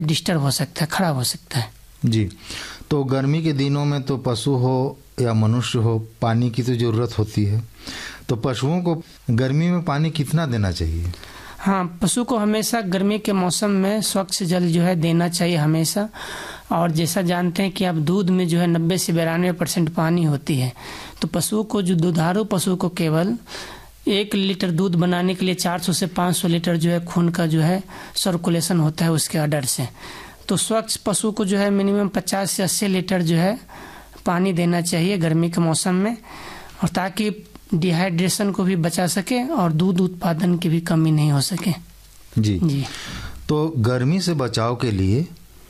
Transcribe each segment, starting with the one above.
Disturb हो सकता है, खराब हो सकता है। जी, तो गर्मी के दिनों में तो पशु हो या मनुष्य हो, पानी की तो ज़रूरत होती है। तो पशुओं को गर्मी में पानी कितना देना चाहिए? हाँ, पशु को हमेशा गर्मी के मौसम में स्वच्छ जल जो है देना चाहिए हमेशा। और जैसा जानते हैं कि अब दूध में जो है 90 से 92% पानी होती है, तो पशुओं को, जो दुधारू पशु को केवल 1 लीटर दूध बनाने के लिए 400 से 500 लीटर जो है खून का जो है सर्कुलेशन होता है उसके ऑर्डर से। तो स्वच्छ पशु को जो है मिनिमम 50 से 80 लीटर जो है पानी देना चाहिए गर्मी के मौसम में, और ताकि डिहाइड्रेशन को भी बचा सके और दूध उत्पादन की भी कमी नहीं हो सके। जी। तो गर्मी से बचाव के लिए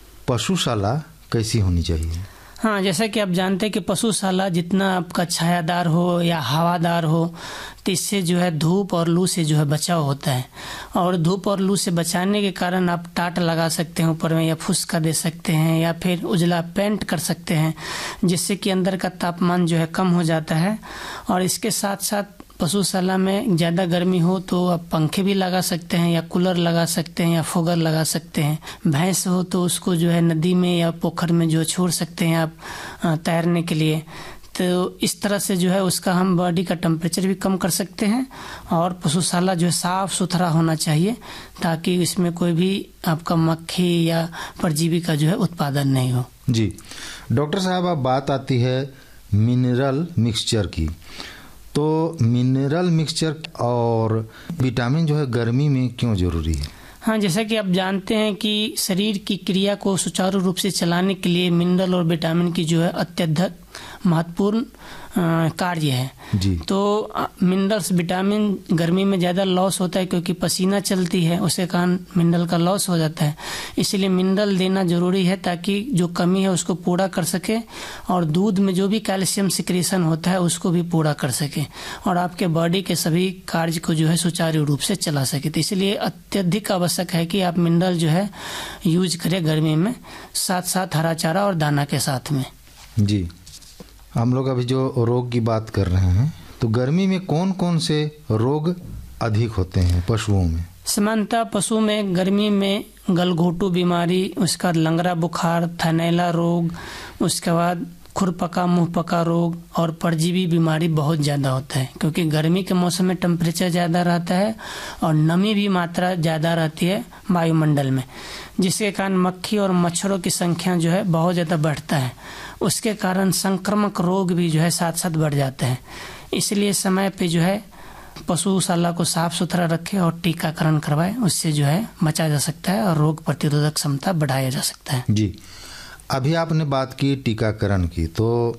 पशुशाला कैसी होनी चाहिए? हाँ, जैसा कि आप जानते हैं कि पशुशाला जितना आपका छायादार हो या हवादार हो, तो इससे जो है धूप और लू से जो है बचाव होता है। और धूप और लू से बचाने के कारण आप टाट लगा सकते हैं ऊपर में, या फुस्का दे सकते हैं, या फिर उजला पेंट कर सकते हैं, जिससे कि अंदर का तापमान जो है कम हो जाता है। और इसके साथ साथ पशुशाला में ज़्यादा गर्मी हो तो आप पंखे भी लगा सकते हैं, या कूलर लगा सकते हैं, या फोगर लगा सकते हैं। भैंस हो तो उसको जो है नदी में या पोखर में जो छोड़ सकते हैं आप तैरने के लिए। तो इस तरह से जो है उसका हम बॉडी का टेम्परेचर भी कम कर सकते हैं। और पशुशाला जो है साफ सुथरा होना चाहिए, ताकि इसमें कोई भी आपका मक्खी या परजीवी का जो है उत्पादन नहीं हो। जी डॉक्टर साहब, अब बात आती है मिनरल मिक्सचर की। तो मिनरल मिक्सचर और विटामिन जो है गर्मी में क्यों जरूरी है? हाँ, जैसा कि आप जानते हैं कि शरीर की क्रिया को सुचारू रूप से चलाने के लिए मिनरल और विटामिन की जो है अत्यधिक महत्वपूर्ण कार्य है। जी। तो मिनरल्स, विटामिन गर्मी में ज़्यादा लॉस होता है, क्योंकि पसीना चलती है, उसके कारण मिनरल का लॉस हो जाता है। इसलिए मिनरल देना जरूरी है, ताकि जो कमी है उसको पूरा कर सके, और दूध में जो भी कैल्शियम सिक्रेशन होता है उसको भी पूरा कर सके, और आपके बॉडी के सभी कार्य को जो है सुचारू रूप से चला सके। तो इसलिए अत्यधिक आवश्यक है कि आप मिनरल जो है यूज करें गर्मी में, साथ साथ हरा चारा और दाना के साथ में। जी, हम लोग अभी जो रोग की बात कर रहे हैं, तो गर्मी में कौन कौन से रोग अधिक होते हैं पशुओं में? सामान्यतः पशु में गर्मी में गलघोटू बीमारी, उसका बाद लंगड़ा बुखार, थनैला रोग, उसके बाद खुरपका मुंहपका रोग और परजीवी बीमारी बहुत ज़्यादा होता है, क्योंकि गर्मी के मौसम में टेम्परेचर ज़्यादा रहता है और नमी भी मात्रा ज़्यादा रहती है वायुमंडल में, जिसके कारण मक्खी और मच्छरों की संख्या जो है बहुत ज़्यादा बढ़ता है। उसके कारण संक्रामक रोग भी जो है साथ साथ बढ़ जाते हैं। इसलिए समय पे जो है पशुशाला को साफ सुथरा रखें और टीकाकरण करवाएं, उससे जो है बचा जा सकता है और रोग प्रतिरोधक क्षमता बढ़ाया जा सकता है। जी, अभी आपने बात की टीकाकरण की, तो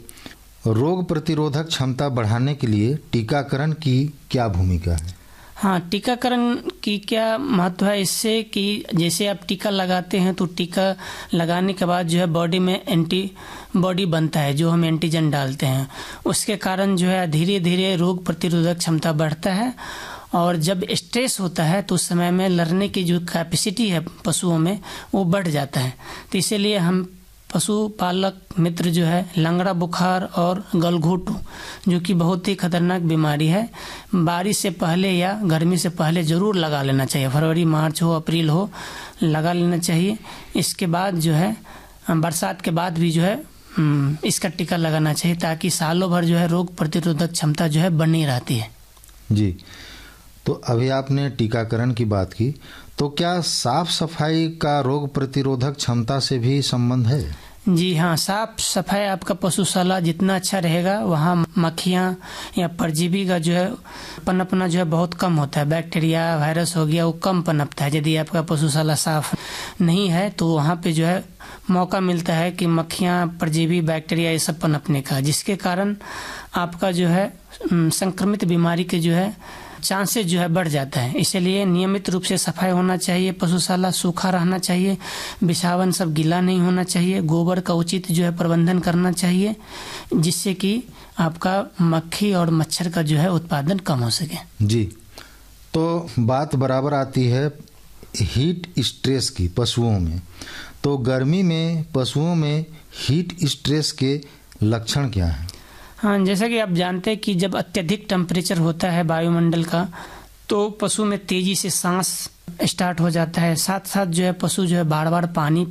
रोग प्रतिरोधक क्षमता बढ़ाने के लिए टीकाकरण की क्या भूमिका है? हाँ, टीकाकरण की क्या महत्व है इससे कि जैसे आप टीका लगाते हैं तो टीका लगाने के बाद जो है बॉडी में एंटीबॉडी बनता है, जो हम एंटीजन डालते हैं, उसके कारण जो है धीरे धीरे रोग प्रतिरोधक क्षमता बढ़ता है। और जब स्ट्रेस होता है तो उस समय में लड़ने की जो कैपेसिटी है पशुओं में वो बढ़ जाता है। तो इसीलिए हम पशुपालक मित्र जो है लंगड़ा बुखार और गलघोटू, जो कि बहुत ही खतरनाक बीमारी है, बारिश से पहले या गर्मी से पहले जरूर लगा लेना चाहिए। फरवरी, मार्च हो, अप्रैल हो, लगा लेना चाहिए। इसके बाद जो है बरसात के बाद भी जो है इसका टीका लगाना चाहिए, ताकि सालों भर जो है रोग प्रतिरोधक क्षमता जो है बनी रहती है। जी, तो अभी आपने टीकाकरण की बात की, तो क्या साफ सफाई का रोग प्रतिरोधक क्षमता से भी संबंध है? जी हाँ, साफ सफाई आपका पशुशाला जितना अच्छा रहेगा, वहाँ मक्खियाँ या परजीवी का जो है पनपना जो है बहुत कम होता है। बैक्टीरिया, वायरस हो गया, वो कम पनपता है। यदि आपका पशुशाला साफ नहीं है तो वहाँ पे जो है मौका मिलता है कि मक्खियाँ, परजीवी, बैक्टीरिया ये सब पनपने का, जिसके कारण आपका जो है संक्रमित बीमारी के जो है चांसेस जो है बढ़ जाता है। इसलिए नियमित रूप से सफाई होना चाहिए, पशुशाला सूखा रहना चाहिए, बिछावन सब गीला नहीं होना चाहिए, गोबर का उचित जो है प्रबंधन करना चाहिए, जिससे कि आपका मक्खी और मच्छर का जो है उत्पादन कम हो सके। जी, तो बात बराबर आती है हीट स्ट्रेस की पशुओं में। तो गर्मी में पशुओं में हीट स्ट्रेस के लक्षण क्या हैं? हाँ, जैसा कि आप जानते हैं कि जब अत्यधिक टेम्परेचर होता है वायुमंडल का, तो पशु में तेजी से सांस स्टार्ट हो जाता है। साथ साथ जो है पशु जो है बार बार पानी